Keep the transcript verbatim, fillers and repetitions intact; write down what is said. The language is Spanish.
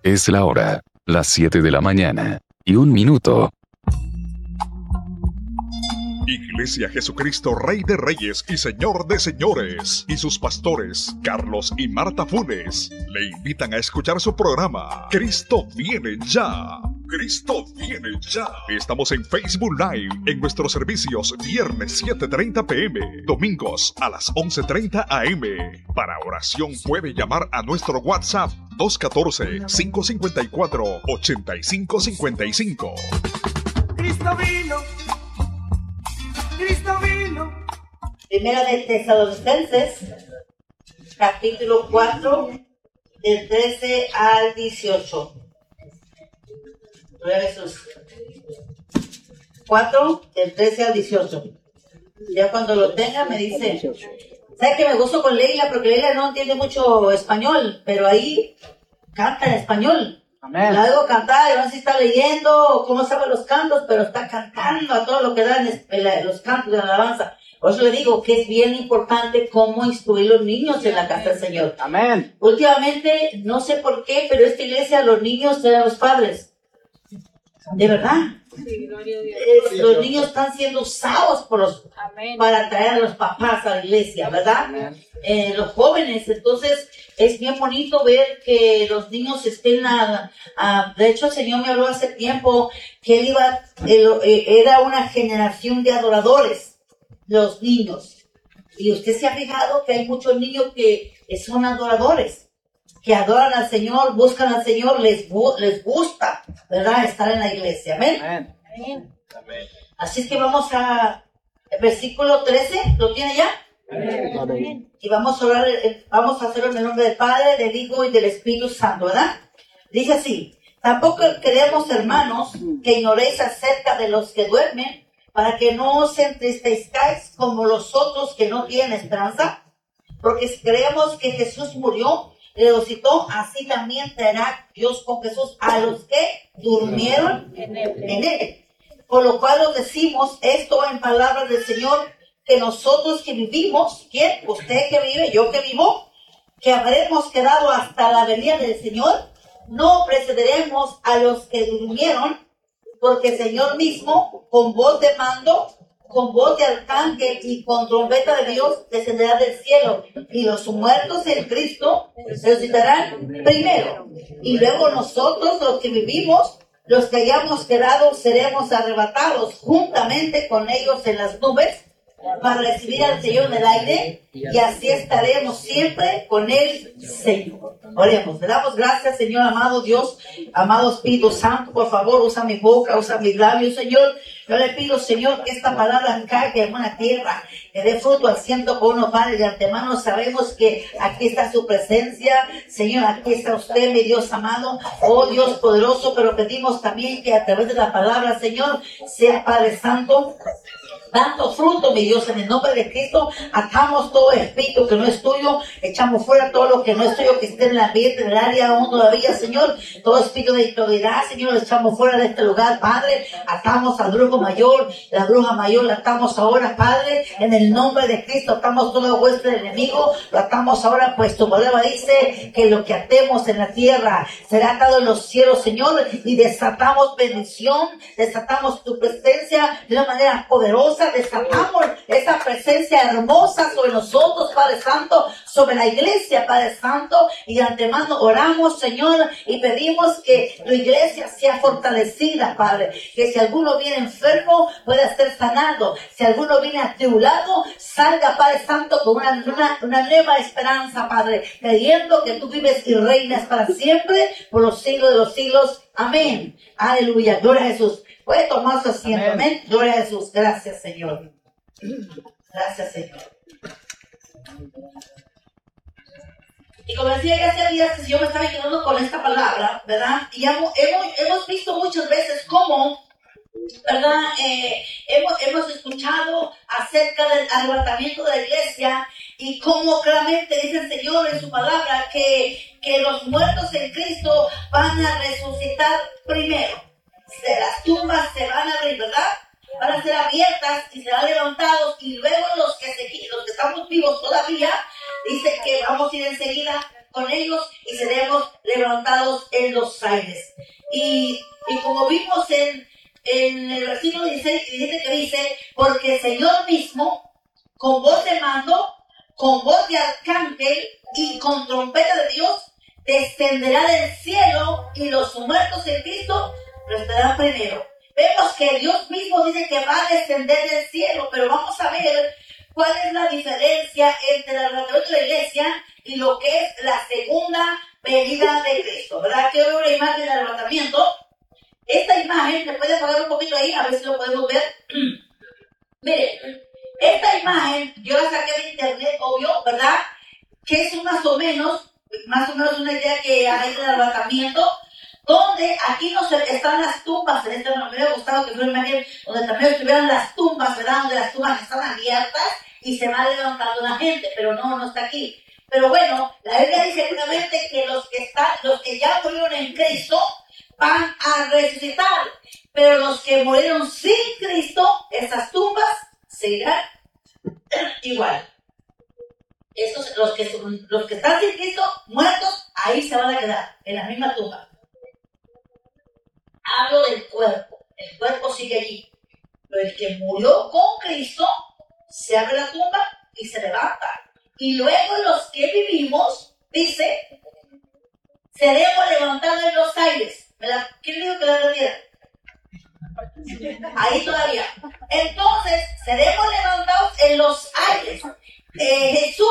Es la hora, las siete de la mañana, y un minuto. Iglesia Jesucristo, Rey de Reyes y Señor de Señores, y sus pastores, Carlos y Marta Funes, le invitan a escuchar su programa, Cristo Viene Ya. Cristo Viene Ya. Estamos en Facebook Live, en nuestros servicios, viernes siete treinta p m, domingos a las once treinta a m Para oración puede llamar a nuestro WhatsApp dos uno cuatro, cinco cinco cuatro, ocho cinco cinco cinco. Cristo vino. Cristo vino. Primera de Tesalonicenses, capítulo cuatro, del trece al dieciocho. Gloria a Jesús. cuatro, del trece al dieciocho. Ya cuando lo tenga me dice. ¿Sabe que me gozo con Leila? Porque Leila no entiende mucho español, pero ahí canta en español. Amén. La debo cantar, yo no sé si está leyendo o cómo sabe los cantos, pero está cantando a todo lo que dan en los cantos de la alabanza. Por eso le digo que es bien importante cómo instruir a los niños en la casa del Señor. Amén. Últimamente, no sé por qué, pero esta iglesia, los niños eran los padres. De verdad. Sí, gloria a Dios. Es, los niños están siendo usados por los, para traer a los papás a la iglesia, ¿verdad? Eh, los jóvenes, entonces es bien bonito ver que los niños estén a, a, de hecho el Señor me habló hace tiempo que él iba, él, era una generación de adoradores, los niños, y usted se ha fijado que hay muchos niños que son adoradores, que adoran al Señor, buscan al Señor, les, les gusta, ¿verdad?, estar en la iglesia. Amén. Amén. Amén. Así es que vamos a el versículo trece, ¿lo tiene ya? Amén. Y vamos a orar, vamos a hacerlo en el nombre del Padre, del Hijo y del Espíritu Santo, ¿verdad? Dice así: tampoco queremos, hermanos, que ignoréis acerca de los que duermen, para que no os entristezcáis como los otros que no tienen esperanza, porque creemos que Jesús murió, resucitó, así también traerá Dios con Jesús a los que durmieron en él. En él. Por lo cual os decimos esto en palabras del Señor, que nosotros que vivimos, ¿quién? Usted que vive, yo que vivo, que habremos quedado hasta la venida del Señor, no precederemos a los que durmieron, porque el Señor mismo, con voz de mando, con voz de arcángel y con trompeta de Dios, descenderá del cielo, y los muertos en Cristo resucitarán primero, y luego nosotros, los que vivimos, los que hayamos quedado, seremos arrebatados juntamente con ellos en las nubes, para recibir al Señor en el aire, y así estaremos siempre con el Señor. Oremos. Le damos gracias, Señor, amado Dios, amado Espíritu Santo. Por favor, usa mi boca, usa mis labios, Señor. Yo le pido, Señor, que esta palabra caiga en buena tierra, que dé fruto al ciento con uno, Padre. De antemano sabemos que aquí está su presencia, Señor, aquí está usted, mi Dios amado, oh Dios poderoso, pero pedimos también que a través de la palabra, Señor, sea, Padre Santo, dando fruto, mi Dios, en el nombre de Cristo. Atamos todo espíritu que no es tuyo, echamos fuera todo lo que no es tuyo, que esté en el ambiente, en el área aún todavía, Señor. Todo espíritu de autoridad, Señor, lo echamos fuera de este lugar, Padre. Atamos al brujo mayor, la bruja mayor, la atamos ahora, Padre, en el nombre de Cristo. Atamos todo vuestro enemigo, lo atamos ahora, pues tu palabra dice que lo que atemos en la tierra será atado en los cielos, Señor, y desatamos bendición, desatamos tu presencia de una manera poderosa. Desatamos esa presencia hermosa sobre nosotros, Padre Santo, sobre la iglesia, Padre Santo, y de antemano oramos, Señor, y pedimos que tu iglesia sea fortalecida, Padre, que si alguno viene enfermo pueda ser sanado, si alguno viene atribulado, salga, Padre Santo, con una, una, una nueva esperanza, Padre, creyendo que tú vives y reinas para siempre, por los siglos de los siglos. Amén. Aleluya. Gloria a Jesús. Puede tomar su asiento. Amén. Amén. Gloria a Jesús. Gracias, Señor. Gracias, Señor. Y como decía, ya hace días que yo me estaba quedando con esta palabra, ¿verdad? Y hemos, hemos, hemos visto muchas veces cómo, ¿verdad? Eh, hemos, hemos escuchado acerca del arrebatamiento de la iglesia y cómo claramente dice el Señor en su palabra que, que los muertos en Cristo van a resucitar primero. De las tumbas se van a abrir, ¿verdad? Van a ser abiertas y serán levantados, y luego los que, se, los que estamos vivos todavía, dice que vamos a ir enseguida con ellos y seremos levantados en los aires. Y, y como vimos en, en el versículo dieciséis y diecisiete que dice, porque el Señor mismo, con voz de mando, con voz de arcángel y con trompeta de Dios, descenderá del cielo y los muertos en Cristo restarán primero. Vemos que Dios mismo dice que va a descender del cielo, pero vamos a ver cuál es la diferencia entre el arrebatamiento de la iglesia y lo que es la segunda venida de Cristo, ¿verdad? Quiero ver una imagen del arrebatamiento. Esta imagen, ¿me puede apagar un poquito ahí? A ver si lo podemos ver. Miren, esta imagen yo la saqué de internet, obvio, ¿verdad? Que es más o menos, más o menos una idea que hay del arrebatamiento, donde aquí no se, están las tumbas. En este me hubiera gustado que fuera una imagen donde también estuvieran las tumbas, ¿verdad? Donde las tumbas están abiertas y se va levantando la gente, pero no, no está aquí. Pero bueno, la Biblia dice claramente que los que están, los que ya murieron en Cristo van a resucitar, pero los que murieron sin Cristo, esas tumbas seguirán igual. Esos, los que, los que están sin Cristo, muertos, ahí se van a quedar, en la misma tumba. Hablo del cuerpo, el cuerpo sigue allí, pero el que murió con Cristo, se abre la tumba y se levanta. Y luego los que vivimos, dice, seremos levantados en los aires. ¿Me la, ¿Quién dijo que la entendiera? Ahí todavía. Entonces, seremos levantados en los aires. Eh, Jesús